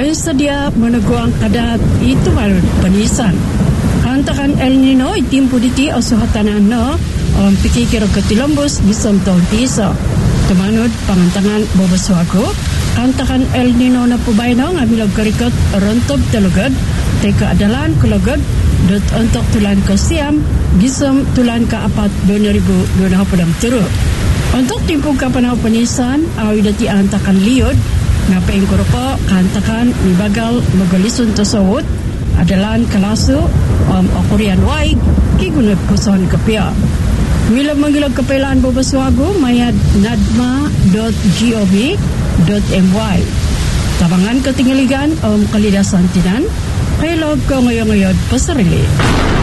sedia meneguang kadat itu baru penisan. Hantakan El Nino itimpu diti osuhatanan no pikir kira ketilambus bisam tahun pisa. Temanut pangantangan bobaswago hantakan El Nino na pubayno ngabilag karikot rontog talugad teka adalan kulagad dot untuk tulan ke siam bisam tulan ke 4 2023. Untuk timpung kapanaw penisan awi dati hantakan liod na paingkoropo hantakan mibagal magalisun tosawot adalan kalaso okurian waig kigunot puson kapya. Mila mangilag kapailaan bobaswago mayad nadma.gov.my. Tabangan katingaligan kalidasan tinan kailog ko ngayon pasarili.